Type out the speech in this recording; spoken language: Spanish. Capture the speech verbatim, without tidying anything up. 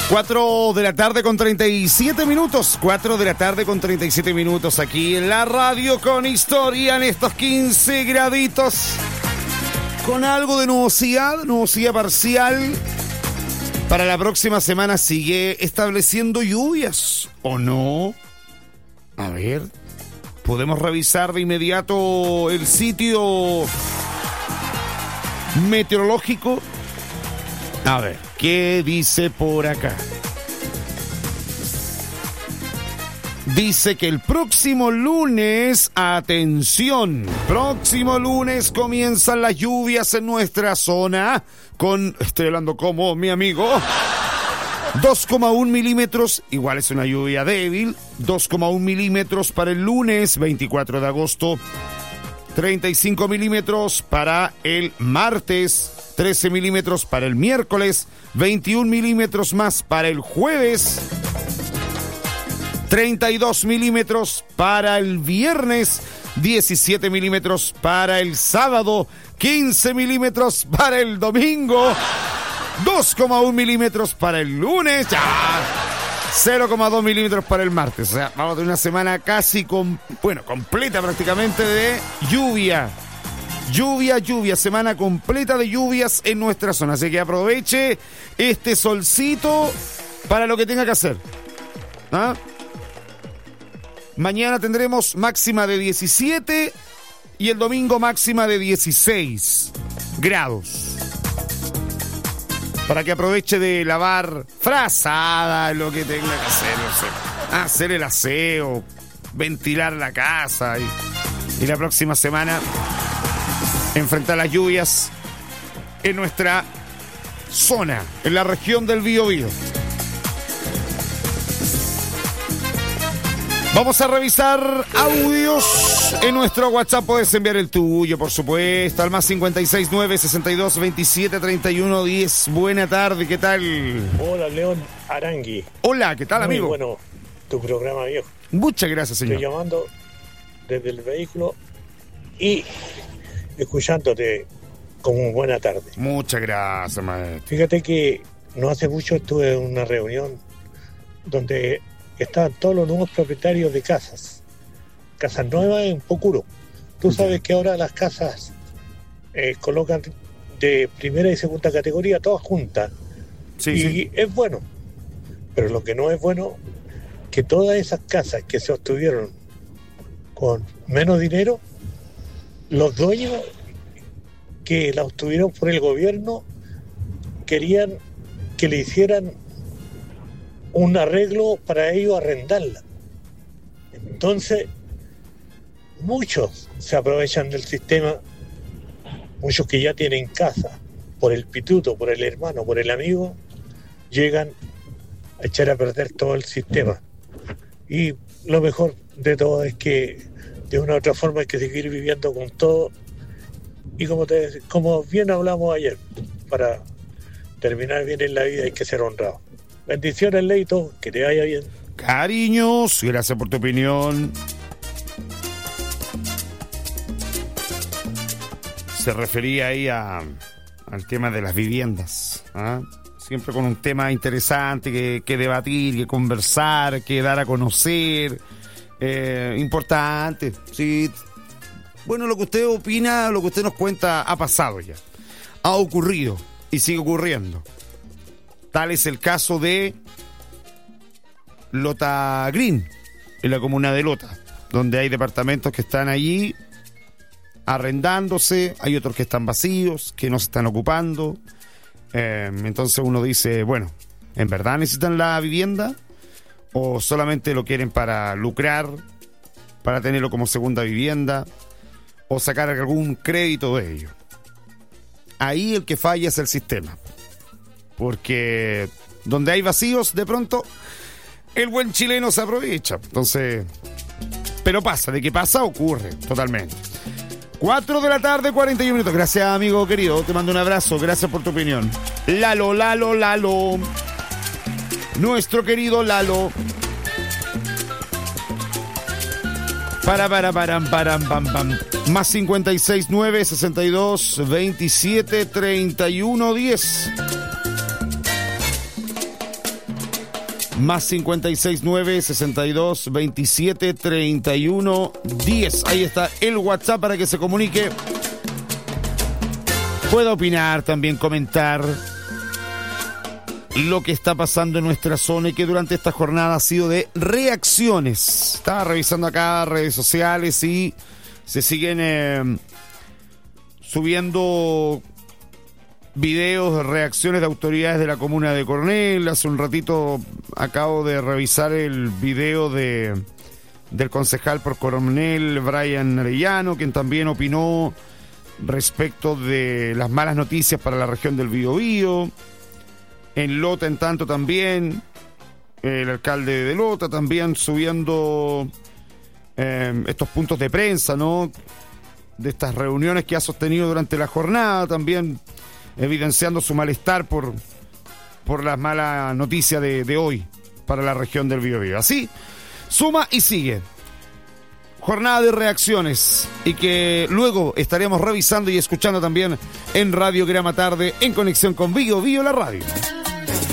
cuatro de la tarde con treinta y siete minutos. cuatro de la tarde con treinta y siete minutos aquí en la radio con historia en estos quince graditos. Con algo de nubosidad, nubosidad parcial. Para la próxima semana sigue estableciendo lluvias, ¿o no? A ver, podemos revisar de inmediato el sitio meteorológico. A ver, ¿qué dice por acá? Dice que el próximo lunes, atención, próximo lunes comienzan las lluvias en nuestra zona con, estoy hablando como mi amigo, dos coma uno milímetros, igual es una lluvia débil, dos coma uno milímetros para el lunes veinticuatro de agosto, treinta y cinco milímetros para el martes, trece milímetros para el miércoles, veintiún milímetros más para el jueves, treinta y dos milímetros para el viernes, diecisiete milímetros para el sábado, quince milímetros para el domingo, dos coma uno milímetros para el lunes, ya, cero coma dos milímetros para el martes. O sea, vamos a tener una semana casi, con, bueno, completa prácticamente de lluvia. Lluvia, lluvia, semana completa de lluvias en nuestra zona. Así que aproveche este solcito para lo que tenga que hacer. ¿Ah? Mañana tendremos máxima de diecisiete y el domingo máxima de dieciséis grados. Para que aproveche de lavar frazada, lo que tenga que hacer, no sé, hacer el aseo, ventilar la casa y, y la próxima semana enfrentar las lluvias en nuestra zona, en la región del Biobío. Vamos a revisar audios en nuestro WhatsApp. Puedes enviar el tuyo, por supuesto, al más cincuenta y seis nueve, sesenta y dos, veintisiete, treinta y uno, diez. Buena tarde, ¿qué tal? Hola, León Arangui. Hola, ¿qué tal, Muy amigo? bueno tu programa, viejo. Muchas gracias, señor. Estoy llamando desde el vehículo y escuchándote como buena tarde. Muchas gracias, maestro. Fíjate que no hace mucho estuve en una reunión donde estaban todos los nuevos propietarios de casas, casas nuevas en Pocuro. Tú sabes que ahora las casas eh, colocan de primera y segunda categoría todas juntas. Sí, y sí. Es bueno, pero lo que no es bueno, que todas esas casas que se obtuvieron con menos dinero, los dueños que la obtuvieron por el gobierno querían que le hicieran un arreglo para ellos arrendarla. Entonces, muchos se aprovechan del sistema, muchos que ya tienen casa, por el pituto, por el hermano, por el amigo, llegan a echar a perder todo el sistema. Y lo mejor de todo es que de una u otra forma hay que seguir viviendo con todo. Y como, te, como bien hablamos ayer, para terminar bien en la vida hay que ser honrado. Bendiciones, Leito, que te vaya bien. Cariños, gracias por tu opinión. Se refería ahí a, al tema de las viviendas, ¿ah? Siempre con un tema interesante que, que debatir, que conversar, que dar a conocer. Eh, importante, sí. Bueno, lo que usted opina, lo que usted nos cuenta ha pasado ya. Ha ocurrido y sigue ocurriendo. Tal es el caso de Lota Green, en la comuna de Lota, donde hay departamentos que están allí arrendándose, hay otros que están vacíos, que no se están ocupando. Eh, entonces uno dice, bueno, ¿en verdad necesitan la vivienda? ¿O solamente lo quieren para lucrar, para tenerlo como segunda vivienda, o sacar algún crédito de ello? Ahí el que falla es el sistema. Porque donde hay vacíos, de pronto, el buen chileno se aprovecha. Entonces, pero pasa, de que pasa, ocurre, totalmente. cuatro de la tarde, cuarenta y uno minutos. Gracias, amigo querido, te mando un abrazo, gracias por tu opinión. Lalo, Lalo, Lalo. Nuestro querido Lalo. Para, para, para, para, pam, pam. Más cincuenta y seis nueve, sesenta y dos, veintisiete, treinta y uno, diez. Más cincuenta y seis nueve, sesenta y dos, veintisiete, treinta y uno, diez. Ahí está el WhatsApp para que se comunique. Pueda opinar, también comentar lo que está pasando en nuestra zona y que durante esta jornada ha sido de reacciones. Estaba revisando acá redes sociales y se siguen eh, subiendo videos de reacciones de autoridades de la comuna de Coronel. Hace un ratito acabo de revisar el video de del concejal por Coronel, Brian Arellano, quien también opinó respecto de las malas noticias para la región del Biobío. En Lota, en tanto, también el alcalde de Lota también subiendo eh, estos puntos de prensa, ¿no? De estas reuniones que ha sostenido durante la jornada, también evidenciando su malestar por, por las malas noticias de, de hoy para la región del Biobío. Así, suma y sigue. Jornada de reacciones y que luego estaremos revisando y escuchando también en Radio Grama Tarde en conexión con Biobío, la radio.